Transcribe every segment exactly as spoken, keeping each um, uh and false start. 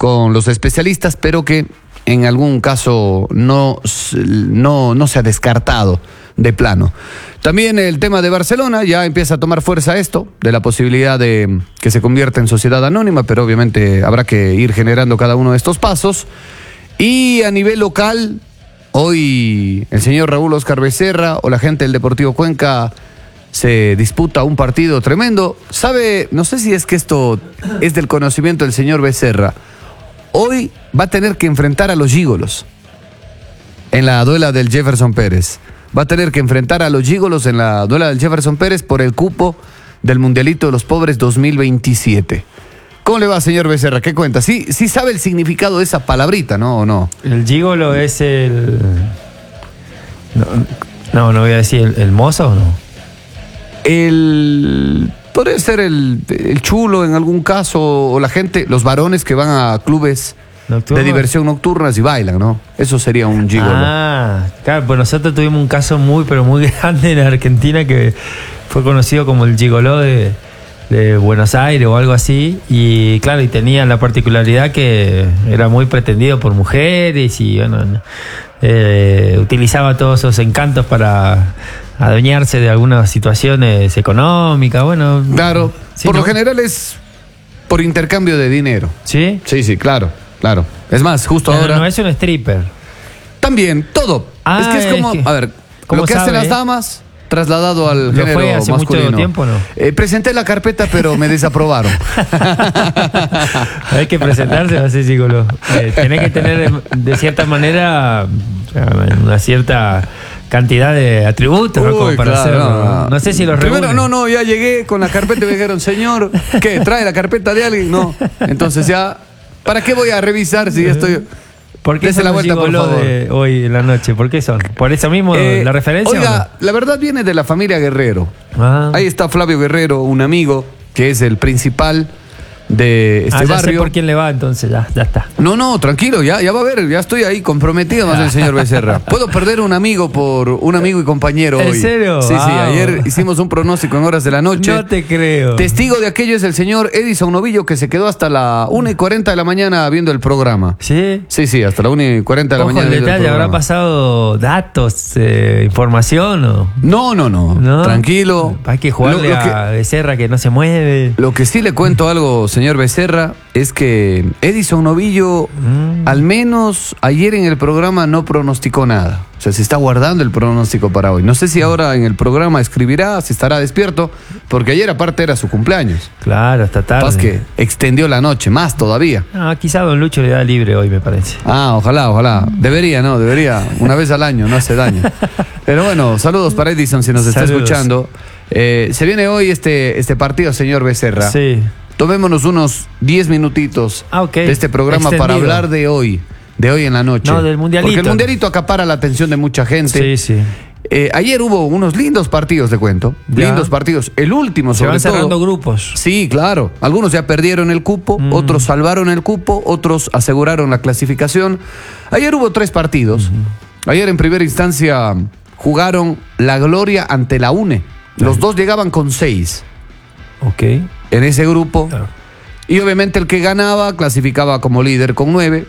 con los especialistas, pero que en algún caso no, no, no se ha descartado de plano. También el tema de Barcelona, ya empieza a tomar fuerza esto, de la posibilidad de que se convierta en sociedad anónima, pero obviamente habrá que ir generando cada uno de estos pasos. Y a nivel local, hoy el señor Raúl Oscar Becerra o la gente del Deportivo Cuenca se disputa un partido tremendo. ¿Sabe? No sé si es que esto es del conocimiento del señor Becerra. Hoy va a tener que enfrentar a los Gígolos en la duela del Jefferson Pérez. Va a tener que enfrentar a los Gígolos en la duela del Jefferson Pérez por el cupo del Mundialito de los Pobres dos mil veintisiete. ¿Cómo le va, señor Becerra? ¿Qué cuenta? Sí, sí sabe el significado de esa palabrita, ¿no? ¿O no? El gigolo es el... No, no, no voy a decir el, el mozo, ¿o no? El... Podría ser el, el chulo en algún caso, o la gente, los varones que van a clubes ¿Nocturno? de diversión nocturnas y bailan, ¿no? Eso sería un gigolo. Ah, claro, pues nosotros tuvimos un caso muy, pero muy grande en Argentina que fue conocido como el gigoló de, de Buenos Aires o algo así. Y claro, y tenía la particularidad que era muy pretendido por mujeres y bueno, eh, utilizaba todos esos encantos para adueñarse de algunas situaciones económicas, bueno. Claro, sí, por ¿no? lo general es por intercambio de dinero. ¿Sí? Sí, sí, claro, claro. Es más, justo no, ahora... No es un stripper. También, todo. Ah, es que es como, es que, a ver, lo que sabe, hacen las damas... Trasladado al ¿Lo género fue hace masculino. mucho tiempo, no? Eh, presenté la carpeta, pero me desaprobaron. Hay que presentarse, no sé, gigolo. Eh, tenés que tener, de cierta manera, una cierta cantidad de atributos, Uy, ¿no? Como para claro, hacerlo. No, no sé si los Primero, reúnen. no, no, ya llegué con la carpeta y me dijeron, señor, ¿qué? ¿Trae la carpeta de alguien? No. Entonces ya, ¿para qué voy a revisar si ya estoy... ¿Por qué Dese son la los vuelta, por gigolos favor. de hoy en la noche? ¿Por qué son? ¿Por eso mismo Eh, la referencia? Oiga, la verdad viene de la familia Guerrero. Ah. Ahí está Flavio Guerrero, un amigo que es el principal de este ah, ya barrio. sé por quién le va, entonces ya, ya está. No, no, tranquilo, ya, ya va a ver, ya estoy ahí comprometido más el señor Becerra. Puedo perder un amigo por un amigo y compañero ¿En hoy. serio? Sí, Wow. sí, ayer hicimos un pronóstico en horas de la noche. No te creo. Testigo de aquello es el señor Edison Novillo, que se quedó hasta la una y cuarenta de la mañana viendo el programa. ¿Sí? Sí, sí, hasta la una y cuarenta de la Ojo, mañana. el viendo detalle, programa. ¿habrá pasado datos, eh, información o...? No, no, no, ¿No? tranquilo. Hay que jugarle Lo- lo que- a Becerra que no se mueve. Lo que sí le cuento algo, señor Becerra, es que Edison Novillo, Mm. al menos ayer en el programa no pronosticó nada. O sea, se está guardando el pronóstico para hoy. No sé si ahora en el programa escribirá, si estará despierto, porque ayer aparte era su cumpleaños. Claro, hasta tarde. Pasa que extendió la noche, más todavía. Ah, quizá Don Lucho le da libre hoy, me parece. Ah, ojalá, ojalá. Debería, ¿no? Debería. Una vez al año, no hace daño. Pero bueno, saludos para Edison si nos está Saludos. escuchando. Eh, se viene hoy este, este partido, señor Becerra. Sí. Tomémonos unos diez minutitos Ah, ok. de este programa Extendido. para hablar de hoy, de hoy en la noche. No, del mundialito. Porque el mundialito acapara la atención de mucha gente. Sí, sí. Eh, ayer hubo unos lindos partidos, te cuento. Ya. Lindos partidos. El último, Se sobre van todo. cerrando grupos. Sí, claro. Algunos ya perdieron el cupo, Mm. otros salvaron el cupo, otros aseguraron la clasificación. Ayer hubo tres partidos. Mm-hmm. Ayer en primera instancia jugaron la Gloria ante la UNE. Los dos llegaban con seis Ok. en ese grupo. Claro. Y obviamente el que ganaba clasificaba como líder con nueve.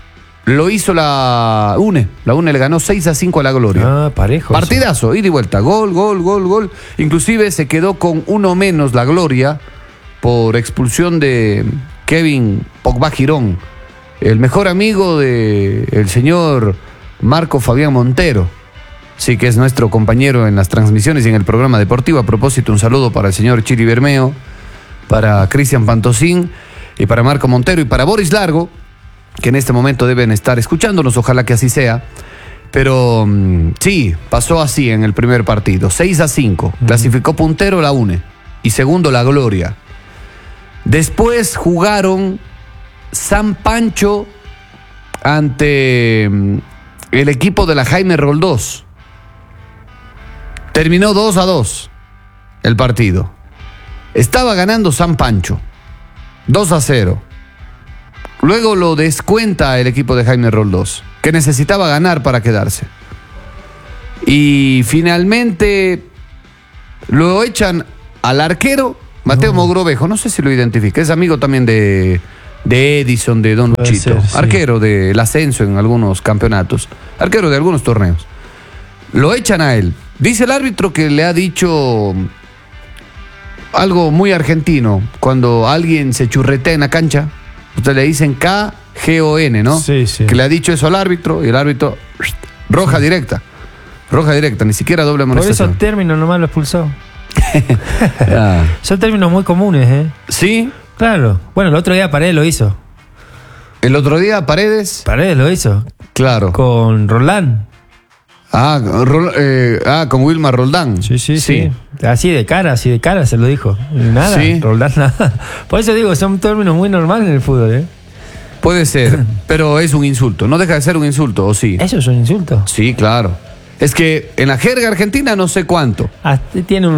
Lo hizo la UNE. La UNE le ganó seis a cinco a la Gloria. Ah, parejo. Partidazo, ida y vuelta. Gol, gol, gol, gol. Inclusive se quedó con uno menos la Gloria por expulsión de Kevin Pogba Girón, el mejor amigo del señor Marco Fabián Montero. Sí, que es nuestro compañero en las transmisiones y en el programa deportivo. A propósito, un saludo para el señor Chiri Bermeo, para Cristian Pantosín y para Marco Montero y para Boris Largo, que en este momento deben estar escuchándonos, ojalá que así sea. Pero mm, sí, pasó así en el primer partido, seis a cinco, Mm. clasificó puntero la UNE y segundo la Gloria. Después jugaron San Pancho ante mm, el equipo de la Jaime Roldós. Terminó dos a dos el partido. Estaba ganando San Pancho, dos a cero. Luego lo descuenta el equipo de Jaime Roldós, que necesitaba ganar para quedarse. Y finalmente lo echan al arquero Mateo No. Mogrovejo. No sé si lo identifica, es amigo también de, de Edison, de Don Puede Luchito, ser, sí. arquero del ascenso en algunos campeonatos, arquero de algunos torneos. Lo echan a él. Dice el árbitro que le ha dicho algo muy argentino. Cuando alguien se churretea en la cancha, ustedes le dicen K G O N, ¿no? Sí, sí. Que le ha dicho eso al árbitro y el árbitro, roja directa. Roja directa, ni siquiera doble Por amonestación. esos términos nomás lo expulsó. Ah. Son términos muy comunes, ¿eh? Sí, Claro. Bueno, el otro día Paredes lo hizo. el otro día Paredes, Paredes lo hizo. claro. Con Roldán. Ah, Rol- eh, ah, con Wilmar Roldán. Sí, sí, sí, Así de cara, así de cara se lo dijo. Y nada, Sí. Roldán nada. Por eso digo, son términos muy normales en el fútbol, ¿eh? Puede ser, pero es un insulto. No deja de ser un insulto, ¿o sí? Eso es un insulto. Sí, claro. Es que en la jerga argentina no sé cuánto. Ah, tiene un,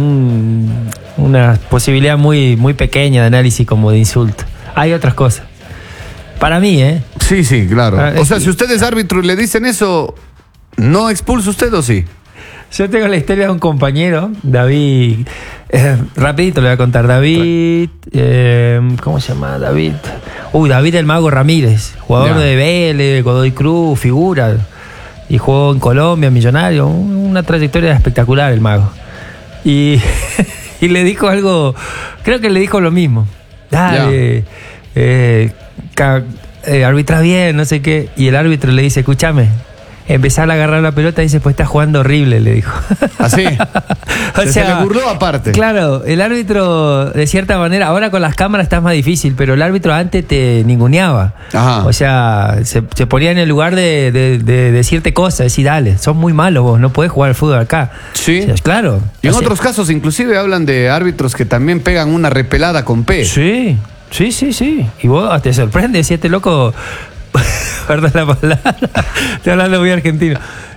un- una posibilidad muy, muy pequeña de análisis como de insulto. Hay otras cosas. Para mí, ¿eh? Sí, sí, claro. Ah, O es sea, que- si usted es árbitro y le dicen eso, ¿no expulsa usted o sí? Yo tengo la historia de un compañero, David. eh, rapidito le voy a contar. David. eh, ¿Cómo se llama? David. Uy, David el Mago Ramírez, jugador Ya. de Vélez, Godoy Cruz, figura. Y jugó en Colombia, Millonario. un- Una trayectoria espectacular el Mago. Y, y le dijo algo. Creo que le dijo lo mismo. Dale. Eh, ca- eh, arbitra bien, no sé qué. Y el árbitro le dice: escúchame. Empezar a agarrar la pelota y dice: pues está jugando horrible, le dijo. ¿Así? O se, sea, se le burló aparte. Claro, el árbitro, de cierta manera, ahora con las cámaras está más difícil, pero el árbitro antes te ninguneaba. Ajá. O sea, se, se ponía en el lugar de, de- de decirte cosas, decir, dale, sos muy malo vos, no podés jugar al fútbol acá. Sí. O sea, claro. Y en O sea, otros casos inclusive hablan de árbitros que también pegan una repelada con P. Sí, sí, sí, sí. Y vos te sorprendes si este loco... Perdón la palabra. Estoy hablando muy argentino.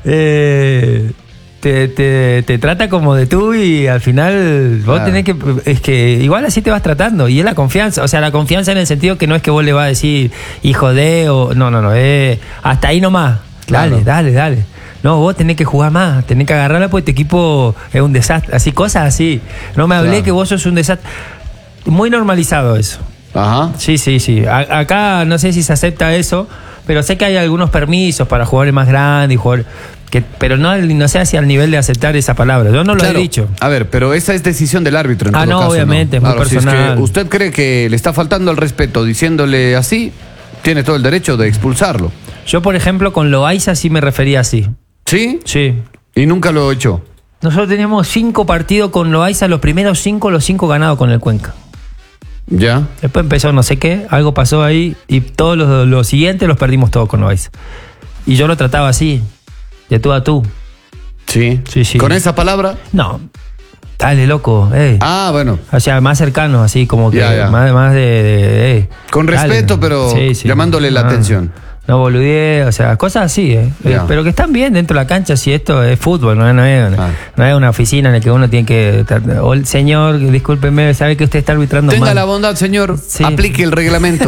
Eh, te, te, te trata como de tú y al final vos Claro. tenés que... Es que igual así te vas tratando. Y es la confianza. O sea, la confianza en el sentido que no es que vos le vas a decir hijo de o... No, no, no. Eh, hasta ahí nomás. Claro. Dale, dale, dale. No, vos tenés que jugar más. Tenés que agarrarla porque tu equipo es un desastre. Así, cosas así. No me hablé Claro. que vos sos un desastre. Muy normalizado eso. Ajá. Sí, sí, sí. A- acá no sé si se acepta eso, pero sé que hay algunos permisos para jugadores más grandes y jugadores que, pero no, no sé si al nivel de aceptar esa palabra. Yo no lo Claro. he dicho. A ver, pero esa es decisión del árbitro en Ah, todo no, caso, obviamente, es muy Claro, si personal. que usted cree que le está faltando al respeto diciéndole así, tiene todo el derecho de expulsarlo. Yo, por ejemplo, con Loaiza sí me refería así. ¿Sí? Sí. Y nunca lo echó. Nosotros teníamos cinco partidos con Loaiza, los primeros cinco, los cinco ganados con el Cuenca. ¿Ya? Después empezó no sé qué, algo pasó ahí y todos los, los siguientes los perdimos todos con Loaiza. Y yo lo trataba así, de tú a tú. Sí. Sí, sí. ¿Con esa palabra? No, dale, loco, eh. Ah, bueno. O sea, más cercanos, así como que Ya, ya. más, más de... de- eh. Con respeto, pero llamándole la atención. No boludee, o sea, cosas así, eh. Ya. Eh, pero que están bien dentro de la cancha si esto es fútbol, no, es- no, es, Ah. no es una oficina en la que uno tiene que... estar- o el señor, discúlpeme, sabe que usted está arbitrando Tenga mal. la bondad, señor. Sí. Aplique el reglamento.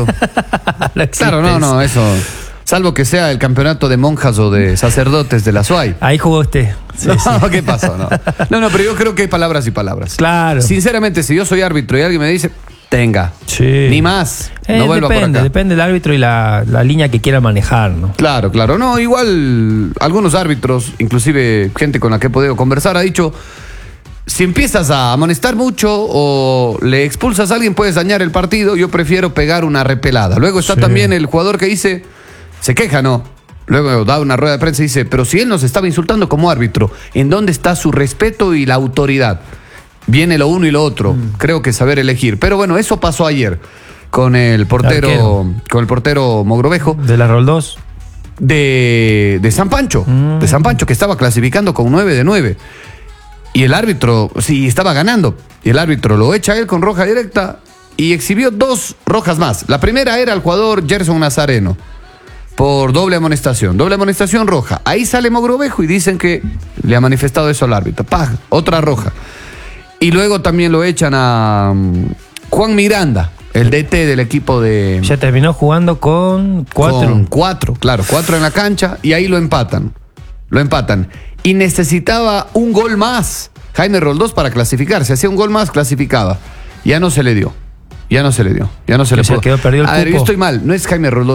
No existe Claro, no, eso. no, eso. Salvo que sea el campeonato de monjas o de sacerdotes de la S U A I. Ahí jugó usted. Sí, no, sí. ¿qué pasó? No. no, no, pero yo creo que hay palabras y palabras. Claro. Sinceramente, si yo soy árbitro y alguien me dice, tenga, Sí. ni más, Eh, no vuelva depende, por acá. depende del árbitro y la, la línea que quiera manejar, ¿no? Claro, claro. No, igual algunos árbitros, inclusive gente con la que he podido conversar, ha dicho, si empiezas a amonestar mucho o le expulsas a alguien puedes dañar el partido, yo prefiero pegar una repelada. Luego está Sí. también el jugador que dice, se queja, ¿no? Luego da una rueda de prensa y dice, pero si él nos estaba insultando como árbitro, ¿en dónde está su respeto y la autoridad? Viene lo uno y lo otro. Mm. Creo que saber elegir. Pero bueno, eso pasó ayer con el portero, Arquero. con el portero Mogrovejo De la Roldós. de, de San Pancho, Mm. de San Pancho, que estaba clasificando con nueve de nueve. Y el árbitro, sí, estaba ganando. Y el árbitro lo echa a él con roja directa y exhibió dos rojas más. La primera era el jugador Gerson Nazareno, por doble amonestación. Doble amonestación roja. Ahí sale Mogrovejo y dicen que le ha manifestado eso al árbitro. ¡Pah! Otra roja. Y luego también lo echan a um, Juan Miranda, el D T del equipo de... Ya terminó jugando con cuatro. Con cuatro, claro, cuatro en la cancha y ahí lo empatan. Lo empatan. Y necesitaba un gol más. Jaime Roldós para clasificar. Si hacía un gol más, clasificaba. Ya no se le dio. Ya no se le dio. Ya no se Que le se pudo. quedó perdido el A ver, yo cupo. estoy mal. No es Jaime Rolón.